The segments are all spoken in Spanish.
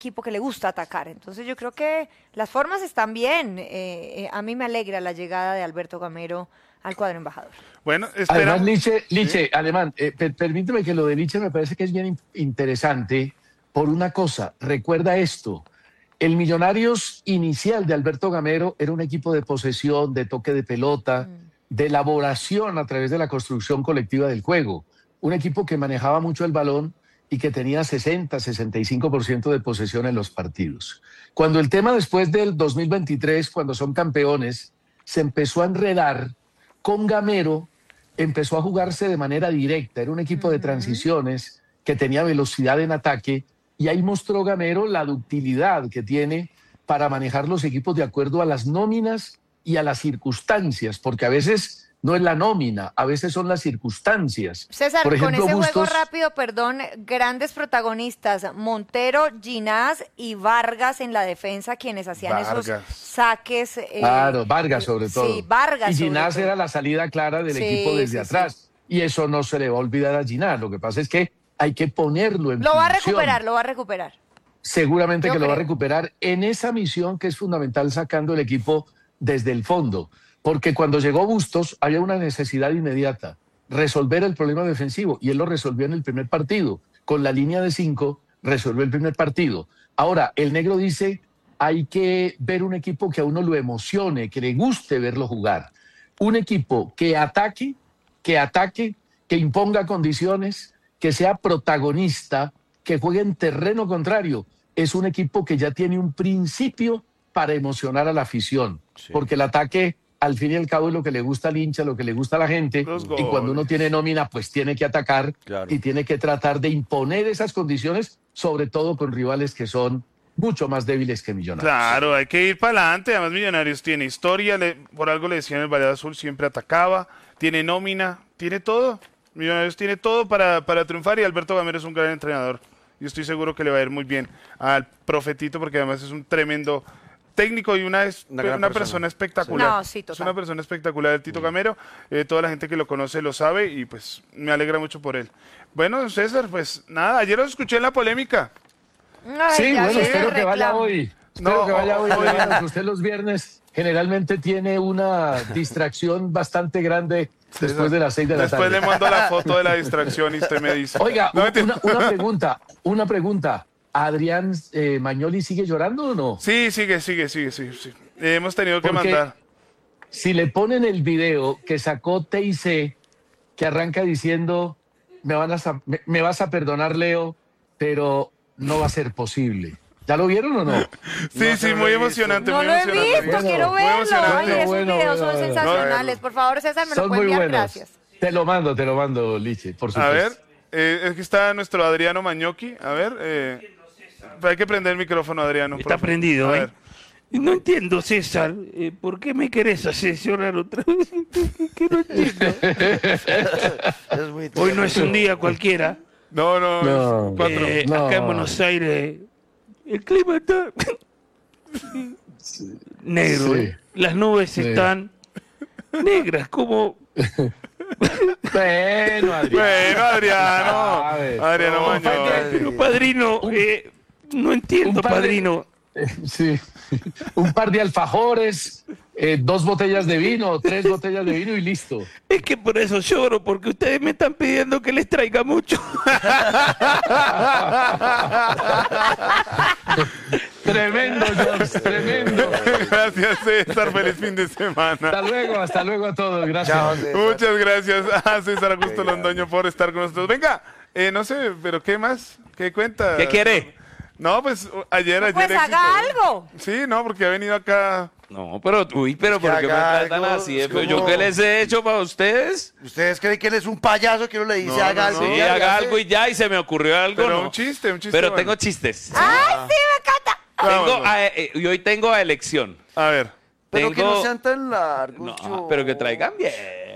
equipo que le gusta atacar. Entonces yo creo que las formas están bien. A mí me alegra la llegada de Alberto Gamero al cuadro embajador. Bueno, además, Liche, Alemán, permíteme que lo de Liche me parece que es bien interesante por una cosa. Recuerda esto. El Millonarios inicial de Alberto Gamero era un equipo de posesión, de toque de pelota, de elaboración a través de la construcción colectiva del juego. Un equipo que manejaba mucho el balón y que tenía 60-65% de posesión en los partidos. Cuando el tema después del 2023, cuando son campeones, se empezó a enredar, con Gamero empezó a jugarse de manera directa. Era un equipo de transiciones que tenía velocidad en ataque y ahí mostró Gamero la ductilidad que tiene para manejar los equipos de acuerdo a las nóminas y a las circunstancias, porque a veces no es la nómina, a veces son las circunstancias. César, por ejemplo, con ese Bustos, juego rápido, perdón, grandes protagonistas, Montero, Ginás y Vargas en la defensa, quienes hacían esos saques. Claro, Vargas sobre todo. Sí, Vargas. Y Ginás era la salida clara del equipo desde atrás. Y eso no se le va a olvidar a Ginás. Lo que pasa es que hay que ponerlo en Lo va a función. recuperar, lo va a recuperar. Seguramente que lo va a recuperar en esa misión que es fundamental, sacando el equipo desde el fondo. Porque cuando llegó Bustos había una necesidad inmediata, resolver el problema defensivo, y él lo resolvió en el primer partido. Con la línea de 5 resolvió el primer partido. Ahora, el negro dice, hay que ver un equipo que a uno lo emocione, que le guste verlo jugar. Un equipo que ataque, que imponga condiciones, que sea protagonista, que juegue en terreno contrario. Es un equipo que ya tiene un principio para emocionar a la afición, porque el ataque, al fin y al cabo, es lo que le gusta al hincha, lo que le gusta a la gente, y cuando uno tiene nómina, pues tiene que atacar y tiene que tratar de imponer esas condiciones, sobre todo con rivales que son mucho más débiles que Millonarios. Claro, hay que ir para adelante. Además, Millonarios tiene historia, por algo le decían el Valle Azul, siempre atacaba, tiene nómina, tiene todo. Millonarios tiene todo para triunfar, y Alberto Gamero es un gran entrenador. Yo estoy seguro que le va a ir muy bien al Profetito, porque además es un tremendo técnico y una persona espectacular. No, sí, total. Es una persona espectacular el Tito Gamero. Toda la gente que lo conoce lo sabe y pues me alegra mucho por él. Bueno, César, pues nada, ayer los escuché en la polémica. Ay, sí, bueno, espero que vaya hoy. Espero que vaya hoy. Usted los viernes generalmente tiene una distracción bastante grande después de las 6 de la tarde. Después le mando la foto de la distracción y usted me dice. Oiga, una pregunta. ¿Adrián Magnoli sigue llorando o no? Sí. Hemos tenido que mandar. Si le ponen el video que sacó TIC, que arranca diciendo, me vas a perdonar, Leo, pero no va a ser posible. ¿Ya lo vieron o no? Sí, muy emocionante. No lo he visto, quiero verlo. Ay, esos videos son sensacionales. Por favor, César, me lo puede enviar, gracias. Te lo mando, Liche, por supuesto. A ver, es que está nuestro Adriano Magnocchi. A ver, hay que prender el micrófono, Adriano. Está prendido, ¿eh? No entiendo, César, ¿por qué me querés asesorar otra vez? Que no entiendo. Hoy no es un día cualquiera. No. Acá en Buenos Aires el clima está negro. Sí. Las nubes están negras, como... Bueno, Adriano. Adriano Magnocchi. Padrino, no entiendo, padrino. Sí, un par de alfajores, 2 botellas de vino, 3 botellas de vino y listo. Es que por eso lloro, porque ustedes me están pidiendo que les traiga mucho. Tremendo, George, tremendo. Gracias, César, feliz fin de semana. Hasta luego a todos, gracias. Chao, muchas gracias a César Augusto Londoño por estar con nosotros. Venga, no sé, pero ¿qué más? ¿Qué cuenta? ¿Qué quiere? No, pues ayer pues haga algo. Sí, no, porque ha venido acá. No, pero ¿por qué me tratan así? ¿Yo qué les he hecho para ustedes? ¿Ustedes creen que él es un payaso que uno le dice haga algo? Sí, haga algo y ya, y se me ocurrió algo. Pero un chiste. Pero bueno. tengo chistes. ¡Ay, sí, me encanta! Y hoy tengo a elección. A ver. Pero que no sean tan largos. No, pero que traigan bien.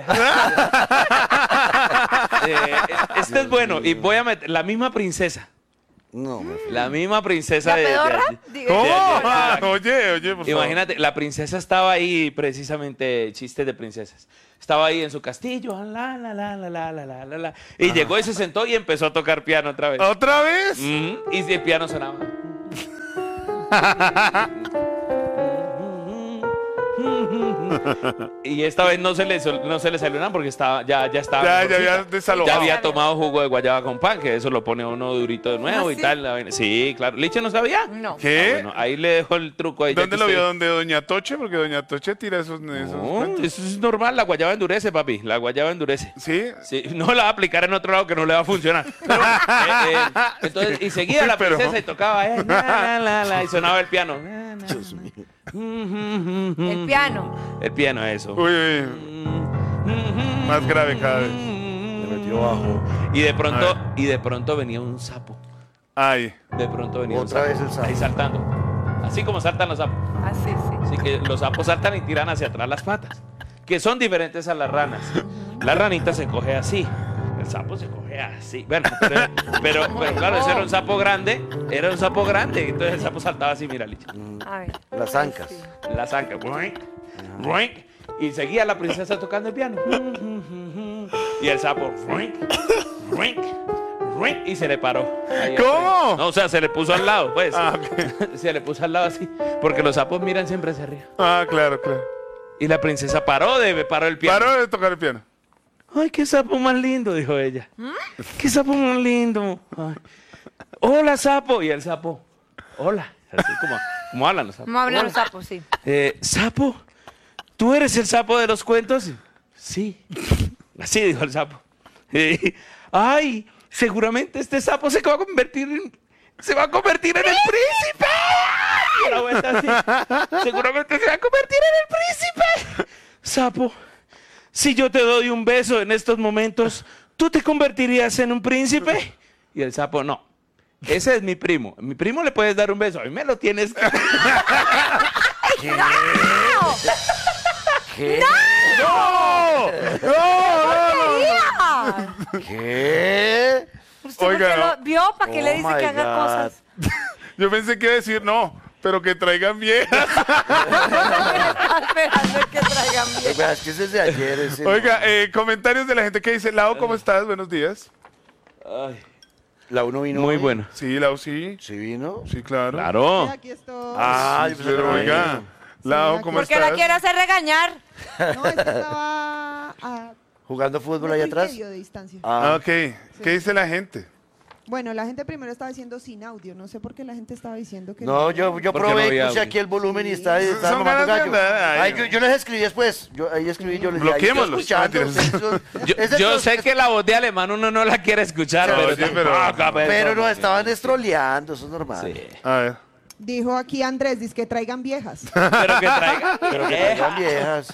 Este es bueno, y voy a meter la misma princesa. No, la misma princesa de ¿Cómo? Oye, por favor. Imagínate, la princesa estaba ahí, precisamente, chistes de princesas. Estaba ahí en su castillo, y llegó y se sentó y empezó a tocar piano otra vez. ¿Otra vez? Y el piano sonaba. Y esta vez no se le salió nada porque ya estaba. Ya mejorcito. había desalojado. Ya había tomado jugo de guayaba con pan, que eso lo pone a uno durito de nuevo ¿Ah, y sí? tal. la vaina. Sí, claro. ¿Liche no sabía? No. ¿Qué? Bueno, ahí le dejo el truco ahí. ya ¿Dónde que lo vio? usted- ¿Donde Doña Toche? Porque Doña Toche tira esos No, cuentos. eso es normal, la guayaba endurece, papi. La guayaba endurece. ¿Sí? Sí, no la va a aplicar en otro lado que no le va a funcionar. Pero, entonces, y seguía la Pero- princesa y tocaba, y sonaba el piano. El piano. El piano, eso. Uy, uy, más grave cada vez. Le metió bajo. Y de pronto, A venía un sapo. Ay. De pronto venía Otra un vez el sapo. Ahí saltando. Así como saltan los sapos. Así, sí. Así que los sapos saltan y tiran hacia atrás las patas, que son diferentes a las ranas. La ranita se coge así, el sapo se coge así. Bueno, pero claro, ese era un sapo grande, entonces el sapo saltaba así, mira, Licha. A ver. Las ancas. La zanca, y seguía la princesa tocando el piano. Y el sapo, y se le paró. Ahí ¿Cómo? No, o sea, se le puso al lado, pues. Ah, ok. Se le puso al lado así, porque los sapos miran siempre hacia arriba. Ah, claro, claro. Y la princesa paró el piano. Paró de tocar el piano. Ay, qué sapo más lindo, dijo ella. Qué sapo más lindo. Ay. Hola, sapo. Y el sapo, hola. Así como hablan los sapos. ¿Cómo hablan los Hola. sapos? Sí. Sapo, ¿tú eres el sapo de los cuentos? Sí. Así dijo el sapo. Ay, seguramente este sapo se va a convertir en el príncipe. Y la vuelta así. Seguramente se va a convertir en el príncipe. Sapo, si yo te doy un beso en estos momentos, ¿tú te convertirías en un príncipe? Y el sapo, no. Ese es mi primo. A mi primo le puedes dar un beso. A mí me lo tienes que... ¿Qué? ¡No! ¡Ah! ¿Qué? ¿Usted Oiga, por qué no. lo vio? ¿Para qué le Oh dice my que haga God. cosas? Yo pensé que iba a decir no, pero que traigan viejas. Estaba esperando que traigan bien. Oiga, es que es desde ayer ese. Oiga, comentarios de la gente que dice, Lau, ¿cómo estás? Buenos días. Ay, La uno vino. muy hoy. bueno. Sí, Lau, sí. Sí vino. Sí, claro. Claro. Sí, aquí estoy. Ah, yo pensé que Pero no oiga, vino. Lau, aquí. ¿cómo ¿Por qué estás? la quiere hacer regañar? No, es que estaba a Jugando fútbol metro ahí y atrás. medio de distancia. Ah, Ah, ok. ¿Qué dice la gente? Bueno, la gente primero estaba diciendo sin audio. No sé por qué la gente estaba diciendo que no, yo Porque no probé, había puse audio. aquí el volumen y Sí. estaba Son mamando ganas de gallo. andar, ay, Ay, yo les escribí después. Ahí escribí, yo les dije, ahí estoy Bloquémoslos. escuchando. Ah, Yo sé que la voz de alemán uno no la quiere escuchar, No, pero, sí, pero- tampoco, Pero nos estaban destroleando, eso es normal. Sí. A ver. dijo aquí Andrés, dice que traigan viejas. Pero que traiga. Pero que traigan viejas.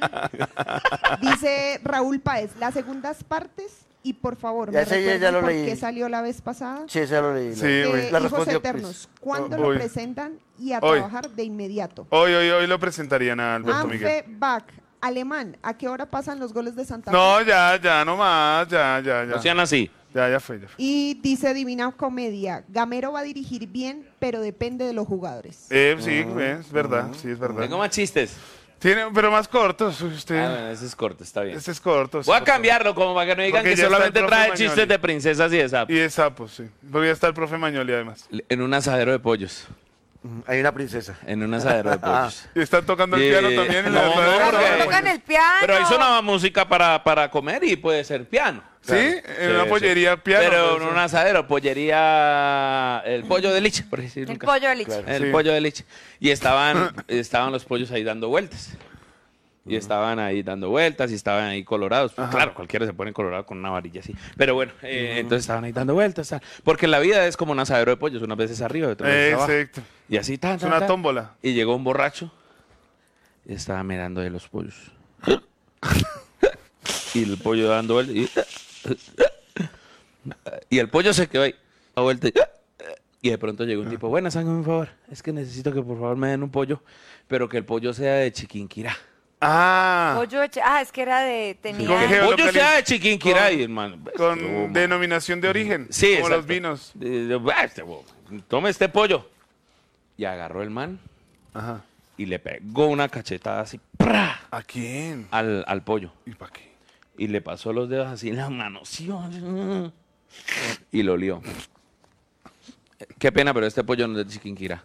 Dice Raúl Páez, las segundas partes y por favor, Ya ¿me ese ya recuerdan lo por leí. qué salió la vez pasada? Sí, ese ya lo leí. Sí, ¿no? güey. La Hijos respondió Eternos, ¿cuándo Hoy. lo presentan y a Hoy. trabajar de inmediato? Hoy lo presentarían a Alberto Miguel. Anfe Bach, alemán, ¿a qué hora pasan los goles de Santa Fe? No, ya, no más, ya. No sean así. Ya fue. Y dice Divina Comedia, Gamero va a dirigir bien, pero depende de los jugadores. Sí, es verdad, sí, es verdad. Tengo más chistes. Tiene, pero más cortos, usted. Ah, bueno, ese es corto, está bien. Este es corto. sí, Voy a por favor. cambiarlo como para que no digan Porque que ya está solamente el profe trae Mañoli. chistes de princesas y de sapos. Y de sapos, sí. Porque ya está el profe Mañoli, además. En un asadero de pollos. Hay una princesa. En un asadero de pollos. Y están tocando el piano también en la no, asadera. no, porque- Tocan el piano. Pero ahí sonaba música para comer y puede ser piano. ¿Sí? En una Sí, pollería sí. piano. Pero pues, en un asadero, pollería el pollo de liche, por decirlo. El pollo de liche. El Sí. pollo de liche. Y estaban los pollos ahí dando vueltas. Y estaban ahí dando vueltas y estaban ahí colorados. Claro, cualquiera se pone colorado con una varilla así. Pero bueno, entonces estaban ahí dando vueltas. Tal. Porque la vida es como un asadero de pollos, unas veces arriba y otras veces abajo. Exacto. Y así tan, Es una tómbola. Y llegó un borracho y estaba mirando de los pollos. Y el pollo dando vueltas. Y el pollo se quedó ahí, dando vueltas. Y de pronto llegó un tipo, buenas, háganme un favor. Es que necesito que por favor me den un pollo, pero que el pollo sea de Chiquinquirá. Ah, Pollo de es que era de... Tenía... ¿Con qué El pollo geolocaliz- sea de Chiquinquirá. con- Y hermano, con denominación de origen. Sí, como exacto. los vinos. Tome este pollo. Y agarró el man Ajá. y le pegó una cachetada así ¡pra! ¿A quién? al pollo. ¿Y para qué? Y le pasó los dedos así en las manos. ¿Sí? Y lo olió. Qué pena, pero este pollo no es de Chiquinquirá.